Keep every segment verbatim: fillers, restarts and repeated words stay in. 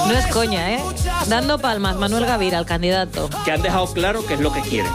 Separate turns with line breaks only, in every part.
No es coña, ¿eh? Dando palmas, Manuel Gavira, el candidato.
Que han dejado claro qué es lo que quieren.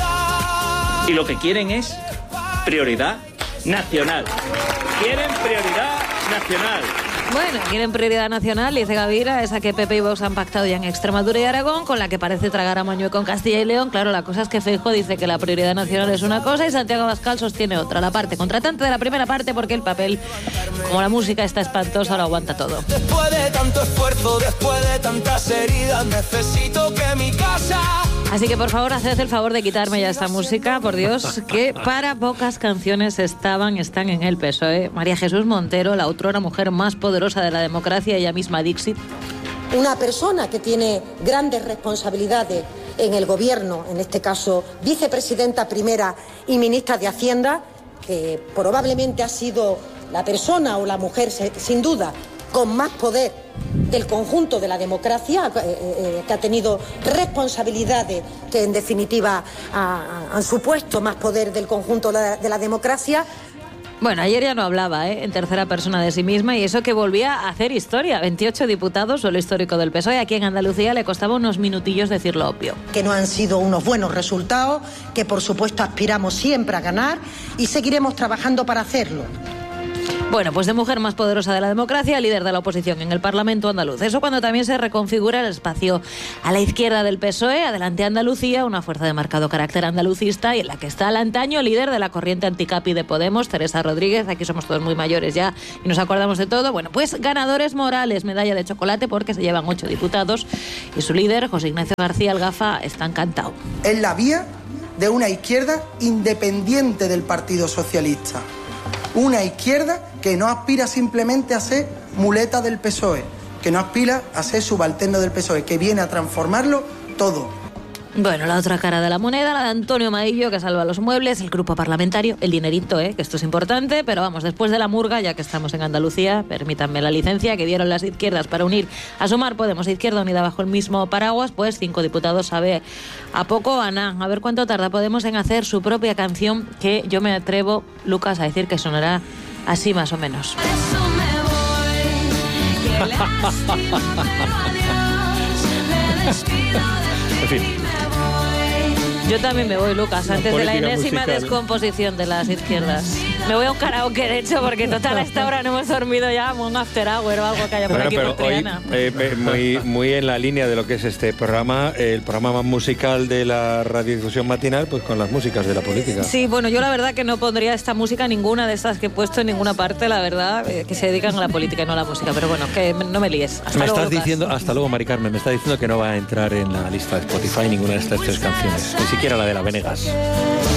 Y lo que quieren es prioridad nacional. Quieren prioridad nacional.
Bueno, quieren prioridad nacional, dice Gavira, esa que P P y Vox han pactado ya en Extremadura y Aragón, con la que parece tragar a Mañueco en Castilla y León. Claro, la cosa es que Feijóo dice que la prioridad nacional es una cosa y Santiago Abascal sostiene otra. La parte contratante de la primera parte, porque el papel, como la música está espantosa, lo aguanta todo.
Después de tanto esfuerzo, después de tantas heridas, necesito que mi casa...
Así que por favor, haced el favor de quitarme ya esta música, por Dios, que para pocas canciones estaban, están en el P S O E. María Jesús Montero, la otrora mujer más poderosa de la democracia, ella misma Dixit.
Una persona que tiene grandes responsabilidades en el gobierno, en este caso vicepresidenta primera y ministra de Hacienda, que probablemente ha sido la persona o la mujer, sin duda, con más poder del conjunto de la democracia, eh, eh, que ha tenido responsabilidades que en definitiva ha, han supuesto más poder del conjunto de la, de la democracia.
Bueno, ayer ya no hablaba, ¿eh? En tercera persona de sí misma, y eso que volvía a hacer historia. veintiocho diputados, suelo histórico del P S O E. Aquí en Andalucía le costaba unos minutillos decir lo obvio.
Que no han sido unos buenos resultados, que por supuesto aspiramos siempre a ganar y seguiremos trabajando para hacerlo.
Bueno, pues de mujer más poderosa de la democracia, líder de la oposición en el Parlamento andaluz. Eso cuando también se reconfigura el espacio a la izquierda del P S O E, adelante Andalucía, una fuerza de marcado carácter andalucista y en la que está el antaño líder de la corriente anticapi de Podemos, Teresa Rodríguez. Aquí somos todos muy mayores ya y nos acordamos de todo. Bueno, pues ganadores morales, medalla de chocolate porque se llevan ocho diputados y su líder, José Ignacio García el Gafa, está encantado.
Es la vía de una izquierda independiente del Partido Socialista. Una izquierda que no aspira simplemente a ser muleta del P S O E, que no aspira a ser subalterno del P S O E, que viene a transformarlo todo.
Bueno, la otra cara de la moneda, la de Antonio Maillo, que salva los muebles, el grupo parlamentario, el dinerito, ¿eh? Que esto es importante, pero vamos, después de la murga, ya que estamos en Andalucía, permítanme la licencia que dieron las izquierdas para unir a Sumar Podemos e Izquierda Unida bajo el mismo paraguas, pues cinco diputados sabe a poco. Ana, a ver cuánto tarda Podemos en hacer su propia canción, que yo me atrevo, Lucas, a decir que sonará así más o menos.
En fin.
Yo también me voy, Lucas, antes de la enésima
musical.
descomposición de las izquierdas. Me voy a un karaoke, de hecho, porque total a esta hora no hemos dormido ya, un after hour o algo que haya por
Bueno,
aquí
pero
por
hoy,
Triana.
eh, muy, muy en la línea de lo que es este programa, el programa más musical de la radiodifusión matinal, pues con las músicas de la política.
Sí, bueno, yo la verdad que no pondría esta música, ninguna de estas que he puesto en ninguna parte, la verdad, eh, que se dedican a la política y no a la música. Pero bueno, que no me líes. Hasta
me
luego,
estás
Lucas.
diciendo, hasta luego, Mari Carmen, me está diciendo que no va a entrar en la lista de Spotify ninguna de estas tres canciones, ni siquiera la de la Venegas.